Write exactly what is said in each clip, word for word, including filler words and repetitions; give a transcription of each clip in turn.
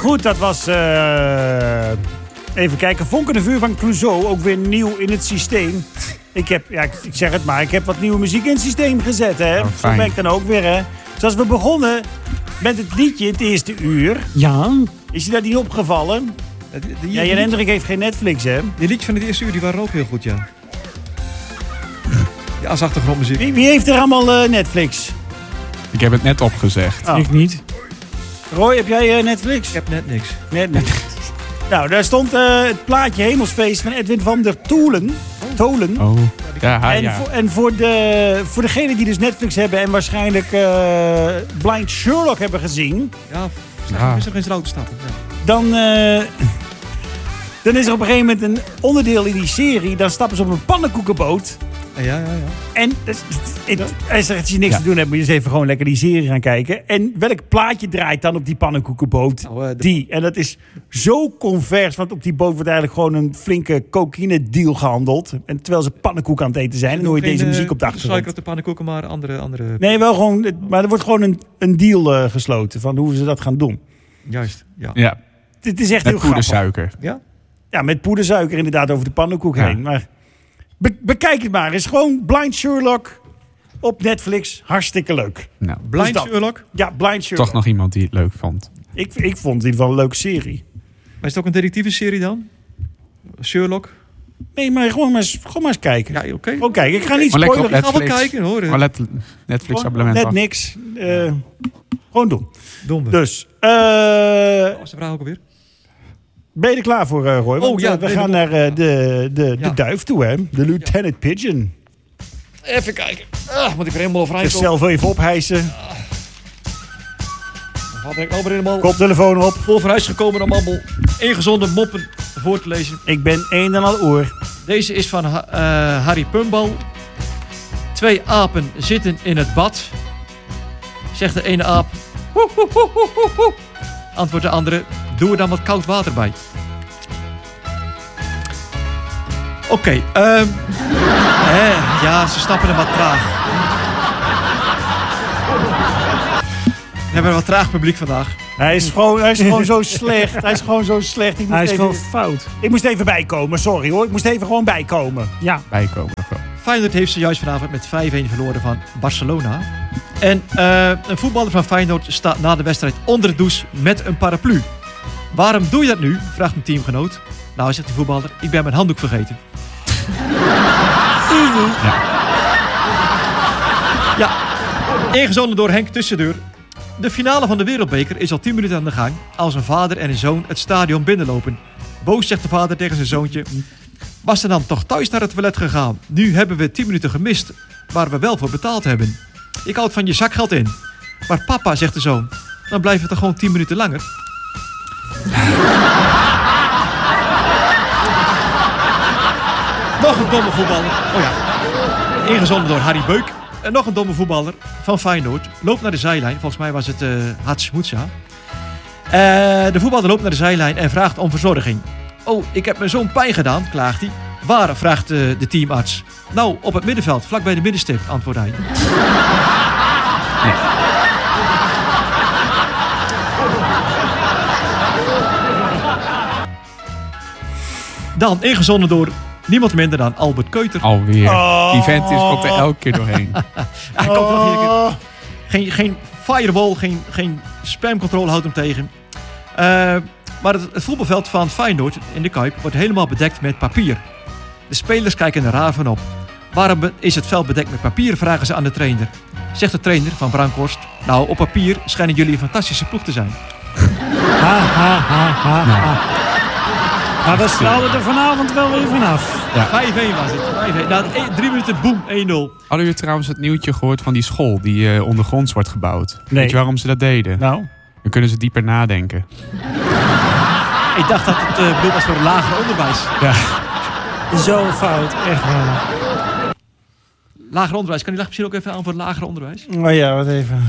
Goed, dat was... Uh, even kijken. Vonken de vuur van Clouseau. Ook weer nieuw in het systeem. Ik heb, ja, ik zeg het maar, ik heb wat nieuwe muziek in het systeem gezet. Hè? Oh, Zo ben ik dan ook weer. Hè? Zoals we begonnen met het liedje het eerste uur. Ja. Is je dat niet opgevallen? Die, die, ja, Jan Hendrik heeft geen Netflix, hè? Die liedjes van het eerste uur die waren ook heel goed, ja. Ja, als achtergrondmuziek. Wie, wie heeft er allemaal uh, Netflix? Ik heb het net opgezegd. Oh. Ik niet. Roy, heb jij uh, Netflix? Ik heb net niks. Net niks. Nou, daar stond uh, het plaatje Hemelsfeest van Edwin van der Tolen. Tolen. Oh, ja, ha, en, ja. voor, en voor, de, voor degenen die dus Netflix hebben en waarschijnlijk uh, Blind Sherlock hebben gezien. Ja, ja. is er geen auto stappen. Ja. Dan, uh, dan is er op een gegeven moment een onderdeel in die serie. Dan stappen ze op een pannenkoekenboot. Ja, ja, ja. En het, het, het, als je niks ja. te doen hebt, moet je eens even gewoon lekker die serie gaan kijken. En welk plaatje draait dan op die pannenkoekenboot? Nou, uh, de... Die. En dat is zo convers, want op die boot wordt eigenlijk gewoon een flinke cocaïne deal gehandeld. En terwijl ze pannenkoek aan het eten zijn, en hoor je geen, deze muziek op de achtergrond. achtergrond. Suiker op de pannenkoeken, maar andere... andere... Nee, wel gewoon, maar er wordt gewoon een, een deal uh, gesloten van hoe ze dat gaan doen. Juist, ja. ja. Het is echt met heel grappig. poedersuiker. Ja? Ja, met poedersuiker inderdaad over de pannenkoek ja. heen. Maar be- bekijk het maar. Het is gewoon Blind Sherlock op Netflix. Hartstikke leuk. Nou, Blind dus Sherlock? Ja, Blind Sherlock. Toch nog iemand die het leuk vond. Ik, ik vond het in ieder geval een leuke serie. Maar is het ook een detective-serie dan? Sherlock? Nee, maar gewoon maar eens, gewoon maar eens kijken. Ja, oké. Okay. Gewoon kijken. Ik ga niet maar spoileren. Ik ga wel kijken, hoor. Maar let, Netflix-abonnement Net af. niks. Uh, gewoon doen. Dombe. Dus. Uh, Wat was de vraag ook alweer? Ben je er klaar voor, uh, Roy? Want, oh ja. Uh, we gaan naar uh, de, de, ja. de duif toe, hè? De Lieutenant ja. Pigeon. Even kijken. Ah, moet ik er helemaal overheen komen? Zelf even ophijsen. Wat ben ik nou weer helemaal... Koptelefoon op. Vol voor huis gekomen om allemaal ingezonde moppen voor te lezen. Ik ben een en al oor. Deze is van uh, Harry Pumbal. Twee apen zitten in het bad. Zegt de ene aap... Hoe, hoe, hoe, hoe, hoe. Antwoordt de andere... Doe er dan wat koud water bij. Oké. Okay, um, eh, ja, ze snappen hem wat traag. We hebben een wat traag publiek vandaag. Hij is gewoon, hij is gewoon zo slecht. Hij is gewoon zo slecht. Ik hij is even, gewoon fout. Ik moest even bijkomen, sorry hoor. Ik moest even gewoon bijkomen. Ja. Bijkomen. Feyenoord heeft zojuist vanavond met vijf-een verloren van Barcelona. En uh, een voetballer van Feyenoord staat na de wedstrijd onder de douche met een paraplu. Waarom doe je dat nu? Vraagt mijn teamgenoot. Nou, zegt de voetballer, ik ben mijn handdoek vergeten. ja. ja. Ingezonden door Henk Tussendeur. De finale van de Wereldbeker is al tien minuten aan de gang als een vader en een zoon het stadion binnenlopen. Boos zegt de vader tegen zijn zoontje. Was er dan toch thuis naar het toilet gegaan? Nu hebben we tien minuten gemist, waar we wel voor betaald hebben. Ik houd van je zakgeld in. Maar papa, zegt de zoon, dan blijven we toch gewoon tien minuten langer. Nog een domme voetballer. Oh ja. Ingezonden door Harry Beuk. En nog een domme voetballer van Feyenoord. Loopt naar de zijlijn. Volgens mij was het uh, Hatsmoetsa. Uh, de voetballer loopt naar de zijlijn en vraagt om verzorging. Oh, ik heb me zo'n pijn gedaan, klaagt hij. Waar, vraagt uh, de teamarts. Nou, op het middenveld, vlakbij de middenstip, antwoordt hij. Ja. Dan ingezonden door niemand minder dan Albert Keuter. Alweer. Oh. Die vent is, komt er elke keer doorheen. Hij komt er nog iedere keer. Geen, geen firewall, geen, geen spamcontrole houdt hem tegen. Uh, maar het, het voetbalveld van Feyenoord in de Kuip wordt helemaal bedekt met papier. De spelers kijken er raar van op. Waarom is het veld bedekt met papier, vragen ze aan de trainer. Zegt de trainer van Brankhorst. Nou, op papier schijnen jullie een fantastische ploeg te zijn. Ha, ha, ha, ha, ha. Maar we straalden er vanavond wel weer vanaf. Ja. vijf-een was het. vijf-een. Na drie minuten, boem, één nul. Hadden jullie trouwens het nieuwtje gehoord van die school die uh, ondergronds wordt gebouwd? Nee. Weet je waarom ze dat deden? Nou? Dan kunnen ze dieper nadenken. Ik dacht dat het uh, bedoeld was voor het lager onderwijs. Ja. Zo fout, echt waar. Lager onderwijs. Kan die lag misschien ook even aan voor het lager onderwijs? Oh ja, wat even.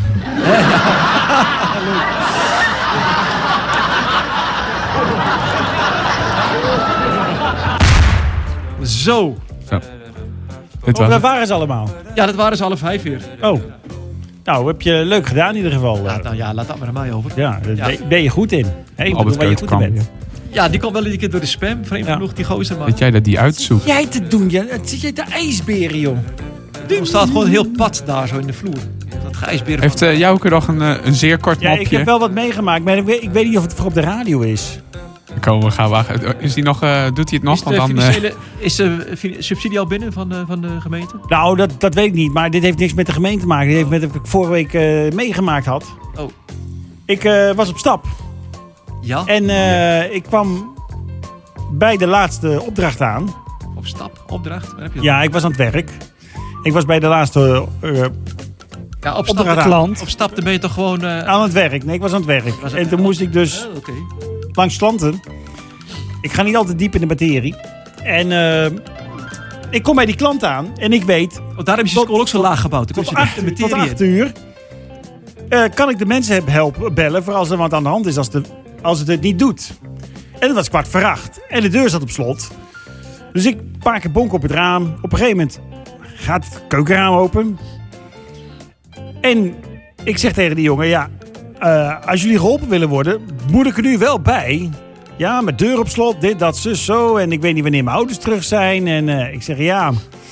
Zo. Zo. Dit Oh, was daar waren ze allemaal. Ja, dat waren ze alle vijf weer. Oh. Nou, heb je leuk gedaan in ieder geval. Ja, nou ja, laat dat maar aan mij over. Ja, daar Ja. ben je goed in. Hey, ik bedoel, waar je goed in bent. Ja, die komt wel een keer door de spam. Vreemd Ja. genoeg, die gozer. Maar Dat jij dat die uitzoekt. Jij te doen, ja. Het zit je te ijsberen, joh. er staat gewoon een heel pad daar zo in de vloer. Dat gijsberen. Heeft uh, Jouke nog een, uh, een zeer kort Ja, mopje? ik heb wel wat meegemaakt, maar ik weet, ik weet niet of het voor op de radio is. Komen we gaan wachten. Is die nog, uh, doet hij het nog? Is de, Want dan, uh, financiële, is de fin- subsidie al binnen van de, van de gemeente? Nou, dat, dat weet ik niet, maar dit heeft niks met de gemeente te maken. Dit heeft met wat ik vorige week uh, meegemaakt had. Oh. Ik uh, was op stap Ja? en uh, ik kwam bij de laatste opdracht aan. Op stap, opdracht? Waar heb je dat? Ja, ik was aan het werk. Ik was bij de laatste uh, Ja, op Opdracht stap, aan. Klant. op stap dan ben je toch gewoon... Uh, aan het werk. Nee, ik was aan het werk. Was het- En toen moest ik dus oh, Oké. langs klanten. Ik ga niet altijd diep in de materie. En uh, ik kom bij die klant aan en ik weet... Oh, daar heb je je Tot- school ook zo laag gebouwd. Dan Tot kun je acht, de tot materie acht in. uur uh, kan ik de mensen helpen bellen voor als er wat aan de hand is als, de, als het het niet doet. En het was kwart voor acht. En de deur zat op slot. Dus ik paar keer bonk op het raam. Op een gegeven moment gaat het keukenraam open. En ik zeg tegen die jongen, ja, uh, als jullie geholpen willen worden, moet ik er nu wel bij. Ja, met deur op slot, dit, dat, zus, zo. En ik weet niet wanneer mijn ouders terug zijn. En uh, ik zeg, ja...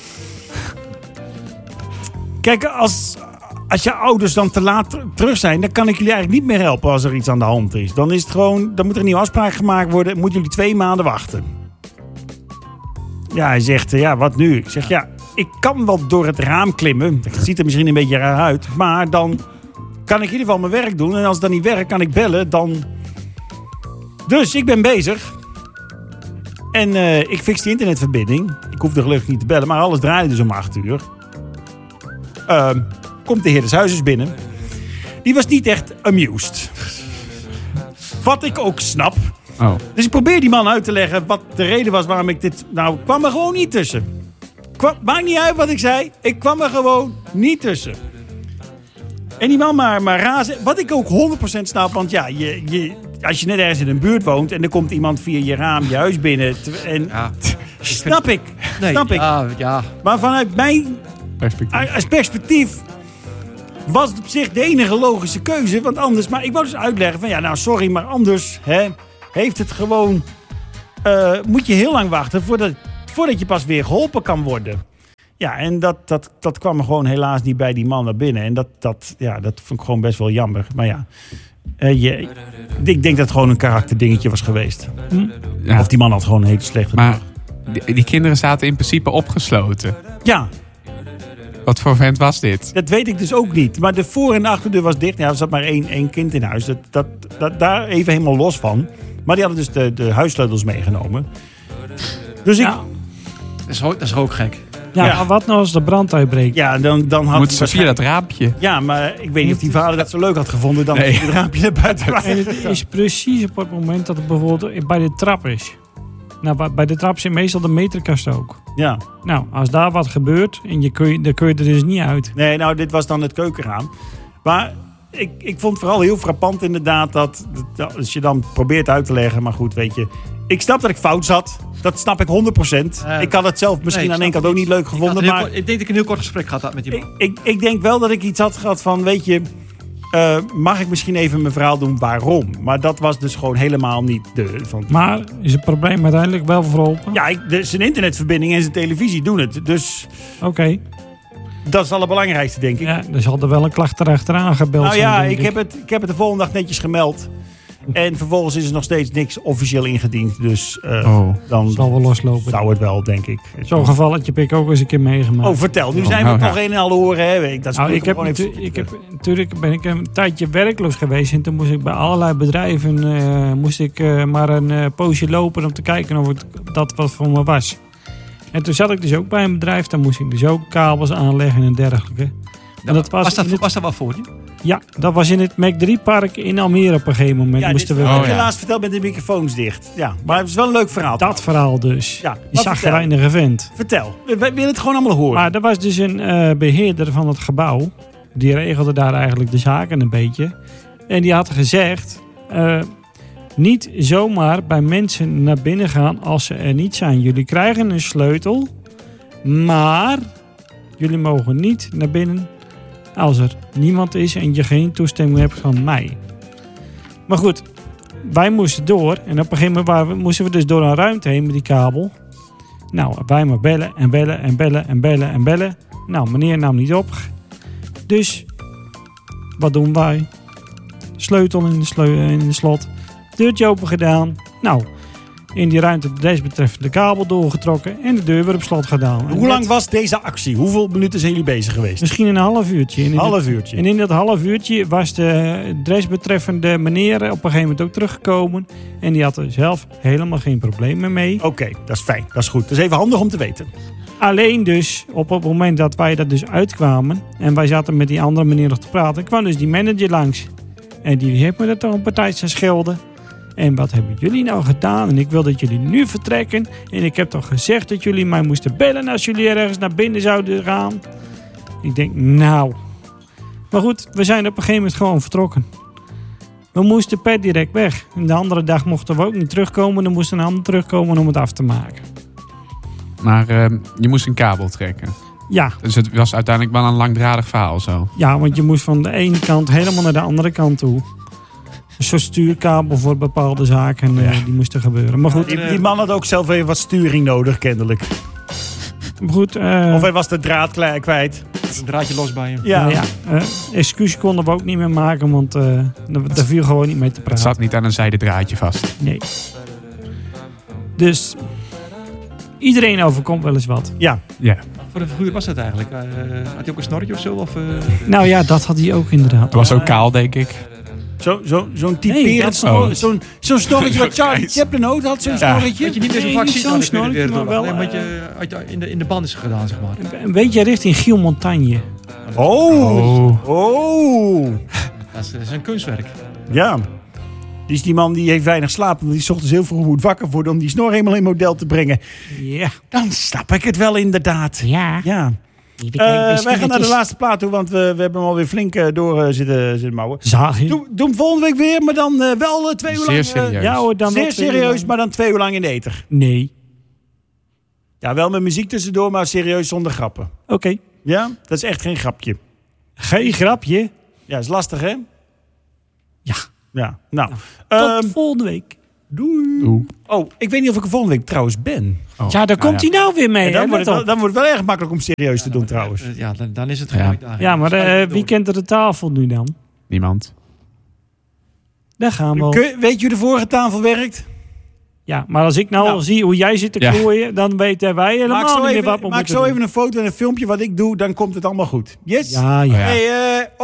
Kijk, als, als je ouders dan te laat ter- terug zijn, dan kan ik jullie eigenlijk niet meer helpen als er iets aan de hand is. Dan is het gewoon, dan moet er een nieuwe afspraak gemaakt worden. Moeten jullie twee maanden wachten. Ja, hij zegt, uh, ja, wat nu? Ik zeg, ja, ik kan wel door het raam klimmen. Het ziet er misschien een beetje raar uit. Maar dan kan ik in ieder geval mijn werk doen. En als het dan niet werkt, kan ik bellen. Dan... Dus ik ben bezig. En uh, ik fix die internetverbinding. Ik hoefde gelukkig niet te bellen, maar alles draaide dus om acht uur. Uh, komt de heer des huizes binnen. Die was niet echt amused. Wat ik ook snap. oh. Dus ik probeer die man uit te leggen wat de reden was waarom ik dit... Nou, ik kwam er gewoon niet tussen. Kwam, maakt niet uit wat ik zei. Ik kwam er gewoon niet tussen. En die man maar, maar razen. Wat ik ook honderd procent snap. Want ja, je, je, als je net ergens in een buurt woont... en er komt iemand via je raam je huis binnen... te- en Ja. snap ik. Nee, Snap ik. Ja, ja. Maar vanuit mijn Perspectief. als perspectief was het op zich de enige logische keuze. Want anders, maar ik wou dus uitleggen van ja, nou sorry, maar anders hè, heeft het gewoon, uh, moet je heel lang wachten voordat, voordat je pas weer geholpen kan worden. Ja, en dat, dat, dat kwam er gewoon helaas niet bij die man naar binnen. En dat, dat, ja, dat vond ik gewoon best wel jammer. Maar ja, uh, je, ik denk dat het gewoon een karakterdingetje was geweest. Hm? Ja. Of die man had gewoon een hele slechte Maar die, die kinderen zaten in principe opgesloten. Ja, Wat voor vent was dit? dat weet ik dus ook niet. Maar de voor- en de achterdeur was dicht. Ja, er zat maar één, één kind in huis. Dat, dat, dat, daar even helemaal los van. Maar die hadden dus de, de huissleutels meegenomen. Dus ik... Ja. Ja, Dat is, ook- dat is ook gek. Ja, Ja. maar wat nou als de brand uitbreekt? dan, dan had Moet hij ze via dat raampje? Ja, maar ik weet niet of die vader dat zo leuk had gevonden... dan Nee. nee. het raampje naar buiten was. En het is precies op het moment dat het bijvoorbeeld bij de trap is. Nou, bij- bij de trap zit meestal de meterkast ook. Ja. Nou, als daar wat gebeurt, en je kun je, dan kun je er dus niet uit. Nee, nou, dit was dan het keukenraam. Maar ik, ik vond het vooral heel frappant inderdaad... Dat, dat als je dan probeert uit te leggen... maar goed, weet je... Ik snap dat ik fout zat. Dat snap ik honderd procent. Uh, ik had het zelf misschien nee, aan ik één snap kant ook het niet leuk Ik, had gevonden. een heel Maar kort- ik denk dat ik een heel kort gesprek gehad had met die man. ik, ik, ik denk wel dat ik iets had gehad van... Weet je, uh, mag ik misschien even mijn verhaal doen waarom? Maar dat was dus gewoon helemaal niet de... Van, Maar is het probleem uiteindelijk wel verholpen? ja, ik, de, zijn internetverbinding en zijn televisie doen het. Dus Oké. dat is het allerbelangrijkste, denk ik. Ja, er zal er wel een klacht erachteraan gebeld nou zijn, ja, denk ik heb, het, ik heb het de volgende dag netjes gemeld. En vervolgens is er nog steeds niks officieel ingediend. Dus uh, Oh. dan zal wel loslopen. zou het wel, denk ik. Zo'n gevalletje heb ik ook eens een keer meegemaakt. Oh, vertel. Nu Oh, zijn we nou, toch ja. een en al horen. Hè? Ik, dat Nou, moet ik heb, gewoon even- natu- ik heb natuurlijk ben ik een tijdje werkloos geweest en toen moest ik bij allerlei bedrijven eh, moest ik eh, maar een eh, poosje lopen om te kijken of het, dat wat voor me was. En toen zat ik dus ook bij een bedrijf, daar moest ik dus ook kabels aanleggen en dergelijke. En dat was, Was dat, in het- was dat wel voor je? ja, dat was in het Mac drie park in Almere op een gegeven moment. Ja, dit moesten we heb ik Oh, ja. helaas verteld met de microfoons dicht. Ja, maar het is wel een leuk verhaal. dat verhaal dus. Ja, Die wat zagrijnige vent. Vertel. We, we willen het gewoon allemaal horen. Maar er was dus een eh, beheerder van het gebouw. Die regelde daar eigenlijk de zaken een beetje. En die had gezegd... eh, niet zomaar bij mensen naar binnen gaan als ze er niet zijn. Jullie krijgen een sleutel. Maar jullie mogen niet naar binnen als er niemand is en je geen toestemming hebt van mij. Maar goed, wij moesten door. En op een gegeven moment waren we, moesten we dus door een ruimte heen met die kabel. Nou, wij maar bellen en bellen en bellen en bellen en bellen. Nou, meneer nam niet op. Dus, wat doen wij? Sleutel in de, sleu- in de slot. Deurtje open gedaan. Nou, in die ruimte de desbetreffende kabel doorgetrokken. En de deur weer op slot gedaan. Hoe lang was deze actie? Hoeveel minuten zijn jullie bezig geweest? Misschien een half uurtje. En in half dat, uurtje. En in dat half uurtje was de desbetreffende meneer op een gegeven moment ook teruggekomen. En die had er zelf helemaal geen problemen mee. Oké, okay, dat is fijn. Dat is goed. Dat is even handig om te weten. Alleen dus, op het moment dat wij er dus uitkwamen... en wij zaten met die andere meneer nog te praten... kwam dus die manager langs. En die heeft me er toch een partij zijn schelden. En wat hebben jullie nou gedaan? En ik wil dat jullie nu vertrekken. En ik heb toch gezegd dat jullie mij moesten bellen... als jullie ergens naar binnen zouden gaan. Ik denk, nou... Maar goed, we zijn op een gegeven moment gewoon vertrokken. We moesten per direct weg. En de andere dag mochten we ook niet terugkomen. Dan moest een ander terugkomen om het af te maken. Maar uh, je moest een kabel trekken. Ja. Dus het was uiteindelijk wel een langdradig verhaal zo. Ja, want je moest van de ene kant helemaal naar de andere kant toe. Een soort stuurkabel voor bepaalde zaken ja. uh, die moesten gebeuren. Maar goed, die, die man had ook zelf even wat sturing nodig, kennelijk. Maar goed, uh, of hij was de draad kwijt. Een draadje los bij hem. Ja, nou ja uh, excuus konden we ook niet meer maken, want uh, daar viel gewoon niet mee te praten. Het zat niet aan een zijden draadje vast. Nee. Dus iedereen overkomt wel eens wat. Ja. ja. Voor een figuur was dat eigenlijk? Uh, had hij ook een snorretje of zo? Of, uh... Nou ja, dat had hij ook inderdaad. Het was ook kaal, denk ik. Zo, zo, zo'n typerend nee, snor, oh. zo'n, zo'n snorretje wat Charlie Chaplin ook had, zo'n ja. snorretje. Dat je niet meer zo nee, vaak ziet zo'n snorretje, maar wel... Nee, wat je in de, in de band is gedaan, zeg maar. Een beetje richting Giel Montagne. Oh! Oh! oh. Dat, is, dat is een kunstwerk. Ja. Dus die man die heeft weinig slaap, want die 's ochtends heel vroeg moet wakker worden om die snor helemaal in model te brengen. Ja. Dan snap ik het wel inderdaad. Ja. Ja. Uh, wij gaan naar de laatste plaat toe, want we, we hebben hem alweer flink uh, door uh, zitten, zitten mouwen. Zagen. Doe, doe hem volgende week weer, maar dan uh, wel uh, twee uur lang. Zeer serieus. Ja, hoor, dan zeer serieus, maar dan twee uur lang in de ether. Nee. Ja, wel met muziek tussendoor, maar serieus zonder grappen. Oké. Okay. Ja, dat is echt geen grapje. Geen grapje? Ja, is lastig, hè? Ja. Ja, nou. nou tot um, volgende week. Doei. Doei. Oh, ik weet niet of ik er volgende week trouwens ben. Oh. Ja, daar komt hij nou, nou weer mee. Ja, dan, wordt het wel, dan wordt het wel erg makkelijk om serieus te ja, doen trouwens. Ja, dan, dan is het ja. gelijk daar. Ja, maar uh, wie kent er de tafel nu dan? Niemand. Daar gaan we. Kun, weet je hoe de vorige tafel werkt? Ja, maar als ik nou, nou. zie hoe jij zit te klooien, ja. dan weten wij helemaal niet meer even, wat we Maak zo doen. even een foto en een filmpje wat ik doe, dan komt het allemaal goed. Yes? Ja, ja. Hey, uh,